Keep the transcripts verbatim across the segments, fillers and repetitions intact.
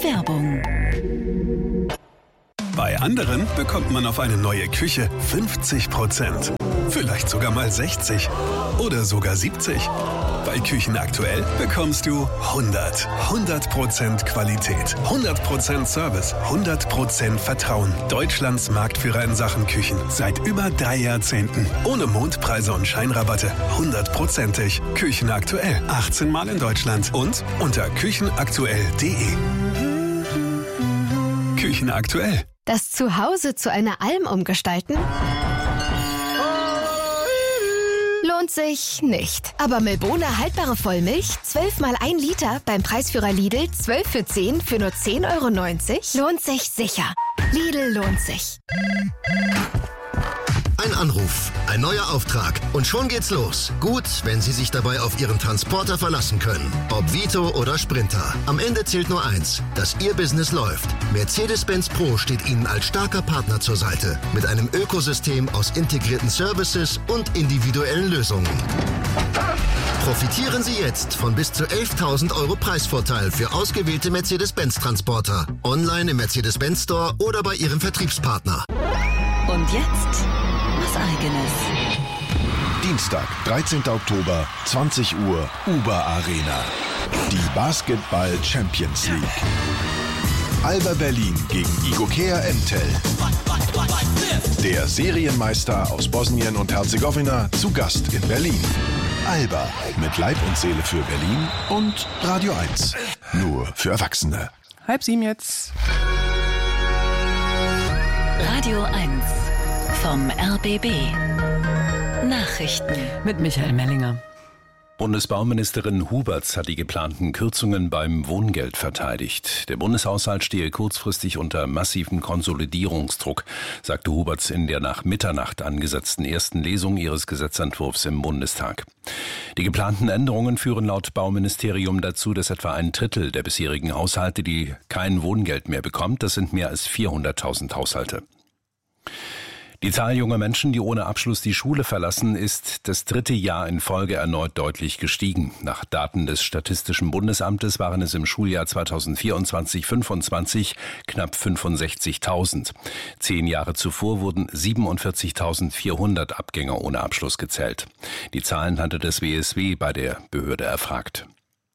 Werbung. Bei anderen bekommt man auf eine neue Küche fünfzig Prozent. Vielleicht sogar mal sechzig oder sogar siebzig. Bei Küchen aktuell bekommst du hundert. hundert Prozent Qualität, hundert Prozent Service, hundert Prozent Vertrauen. Deutschlands Marktführer in Sachen Küchen seit über drei Jahrzehnten. Ohne Mondpreise und Scheinrabatte. hundertprozentig. Küchen aktuell. achtzehn Mal in Deutschland und unter küchenaktuell punkt de. Küchen aktuell. Das Zuhause zu einer Alm umgestalten? Lohnt sich nicht. Aber Milbona haltbare Vollmilch, zwölf mal ein Liter, beim Preisführer Lidl, zwölf für zehn für nur zehn Euro neunzig, lohnt sich sicher. Lidl lohnt sich. Ein Anruf, ein neuer Auftrag und schon geht's los. Gut, wenn Sie sich dabei auf Ihren Transporter verlassen können. Ob Vito oder Sprinter. Am Ende zählt nur eins, dass Ihr Business läuft. Mercedes-Benz Pro steht Ihnen als starker Partner zur Seite. Mit einem Ökosystem aus integrierten Services und individuellen Lösungen. Profitieren Sie jetzt von bis zu elftausend Euro Preisvorteil für ausgewählte Mercedes-Benz-Transporter. Online im Mercedes-Benz Store oder bei Ihrem Vertriebspartner. Und jetzt was Eigenes. Dienstag, dreizehnten Oktober, zwanzig Uhr, Uber Arena. Die Basketball Champions League. Alba Berlin gegen Igokea Entel. Der Serienmeister aus Bosnien und Herzegowina zu Gast in Berlin. Alba mit Leib und Seele für Berlin und Radio eins. Nur für Erwachsene. Halb sieben jetzt. Radio eins vom R B B. Nachrichten mit Michael Mellinger. Bundesbauministerin Huberts hat die geplanten Kürzungen beim Wohngeld verteidigt. Der Bundeshaushalt stehe kurzfristig unter massivem Konsolidierungsdruck, sagte Huberts in der nach Mitternacht angesetzten ersten Lesung ihres Gesetzentwurfs im Bundestag. Die geplanten Änderungen führen laut Bauministerium dazu, dass etwa ein Drittel der bisherigen Haushalte, die kein Wohngeld mehr bekommt, das sind mehr als vierhunderttausend Haushalte. Die Zahl junger Menschen, die ohne Abschluss die Schule verlassen, ist das dritte Jahr in Folge erneut deutlich gestiegen. Nach Daten des Statistischen Bundesamtes waren es im Schuljahr zweitausendvierundzwanzig fünfundzwanzig knapp fünfundsechzigtausend. Zehn Jahre zuvor wurden siebenundvierzigtausendvierhundert Abgänger ohne Abschluss gezählt. Die Zahlen hatte das W S W bei der Behörde erfragt.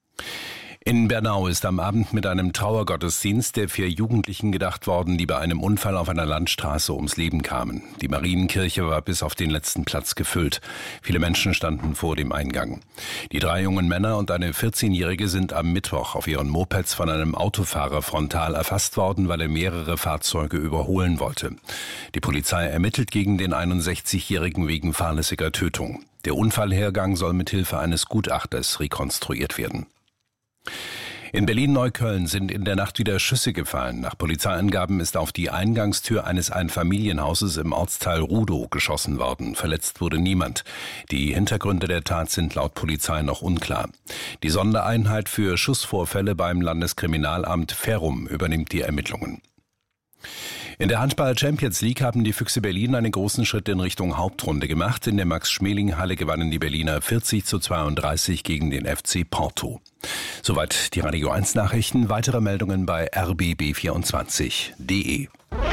In Bernau ist am Abend mit einem Trauergottesdienst der vier Jugendlichen gedacht worden, die bei einem Unfall auf einer Landstraße ums Leben kamen. Die Marienkirche war bis auf den letzten Platz gefüllt. Viele Menschen standen vor dem Eingang. Die drei jungen Männer und eine vierzehnjährige sind am Mittwoch auf ihren Mopeds von einem Autofahrer frontal erfasst worden, weil er mehrere Fahrzeuge überholen wollte. Die Polizei ermittelt gegen den einundsechzigjährigen wegen fahrlässiger Tötung. Der Unfallhergang soll mit Hilfe eines Gutachters rekonstruiert werden. In Berlin-Neukölln sind in der Nacht wieder Schüsse gefallen. Nach Polizeiangaben ist auf die Eingangstür eines Einfamilienhauses im Ortsteil Rudow geschossen worden. Verletzt wurde niemand. Die Hintergründe der Tat sind laut Polizei noch unklar. Die Sondereinheit für Schussvorfälle beim Landeskriminalamt Ferrum übernimmt die Ermittlungen. In der Handball-Champions League haben die Füchse Berlin einen großen Schritt in Richtung Hauptrunde gemacht. In der Max-Schmeling-Halle gewannen die Berliner vierzig zu zweiunddreißig gegen den F C Porto. Soweit die Radio eins Nachrichten. Weitere Meldungen bei r b b vierundzwanzig punkt de.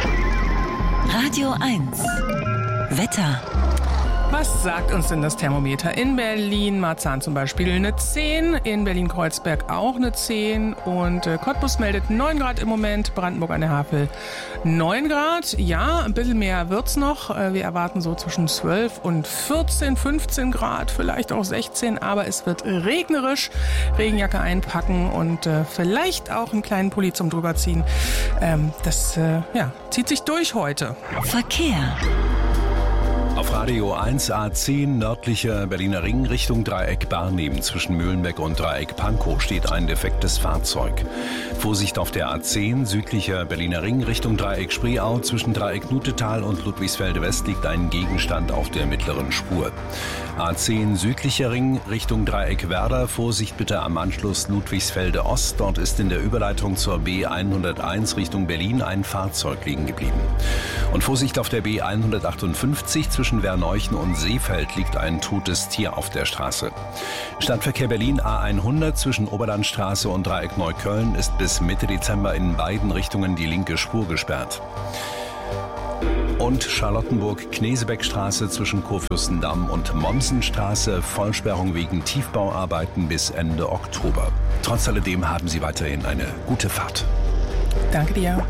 Radio eins Wetter. Was sagt uns denn das Thermometer? In Berlin-Marzahn zum Beispiel eine zehn, in Berlin-Kreuzberg auch eine zehn und äh, Cottbus meldet neun Grad im Moment, Brandenburg an der Havel neun Grad. Ja, ein bisschen mehr wird's noch. Äh, wir erwarten so zwischen zwölf und vierzehn, fünfzehn Grad, vielleicht auch sechzehn, aber es wird regnerisch. Regenjacke einpacken und äh, vielleicht auch einen kleinen Pulli zum drüberziehen. Ähm, das äh, ja, zieht sich durch heute. Verkehr. Auf Radio eins A zehn nördlicher Berliner Ring Richtung Dreieck Barnim zwischen Mühlenbeck und Dreieck Pankow steht ein defektes Fahrzeug. Vorsicht auf der A zehn südlicher Berliner Ring Richtung Dreieck Spreeau zwischen Dreieck Nutetal und Ludwigsfelde West liegt ein Gegenstand auf der mittleren Spur. A zehn südlicher Ring Richtung Dreieck Werder. Vorsicht bitte am Anschluss Ludwigsfelde Ost. Dort ist in der Überleitung zur B hunderteins Richtung Berlin ein Fahrzeug liegen geblieben. Und Vorsicht auf der B hundertachtundfünfzig zwischen Werneuchen und Seefeld liegt ein totes Tier auf der Straße. Stadtverkehr Berlin A hundert zwischen Oberlandstraße und Dreieck Neukölln ist bis Mitte Dezember in beiden Richtungen die linke Spur gesperrt. Und Charlottenburg-Knesebeckstraße zwischen Kurfürstendamm und Mommsenstraße, Vollsperrung wegen Tiefbauarbeiten bis Ende Oktober. Trotz alledem haben Sie weiterhin eine gute Fahrt. Danke dir.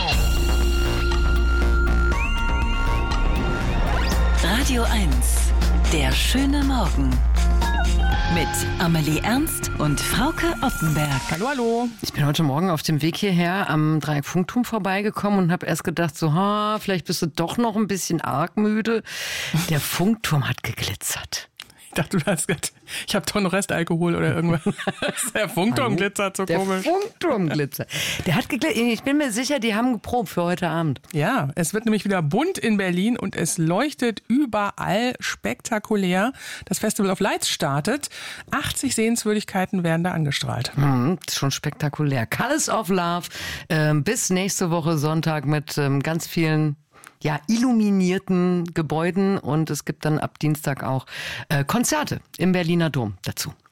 Radio eins, der schöne Morgen. Mit Amelie Ernst und Frauke Oppenberg. Hallo, hallo. Ich bin heute Morgen auf dem Weg hierher am Dreieck Funkturm vorbeigekommen und habe erst gedacht, so, ha, vielleicht bist du doch noch ein bisschen arg müde. Der Funkturm hat geglitzert. Ich dachte, du hast gesagt, ich habe doch noch Restalkohol oder irgendwas. Der Funkturm glitzert so Der komisch. Der Funkturm glitzert. Der hat geglitzert. Ich bin mir sicher, die haben geprobt für heute Abend. Ja, es wird nämlich wieder bunt in Berlin und es leuchtet überall spektakulär. Das Festival of Lights startet. achtzig Sehenswürdigkeiten werden da angestrahlt. Mhm, schon spektakulär. Colors of Love äh, bis nächste Woche Sonntag mit ähm, ganz vielen ja, illuminierten Gebäuden und es gibt dann ab Dienstag auch äh, Konzerte im Berliner Dom dazu.